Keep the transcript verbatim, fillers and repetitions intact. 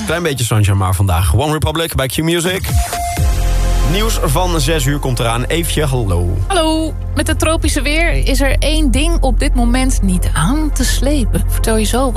Klein beetje sunshine maar vandaag. One Republic bij Q Music. Nieuws van zes uur komt eraan. Eefje, hallo. Hallo. Met het tropische weer is er één ding op dit moment niet aan te slepen. Vertel je zo.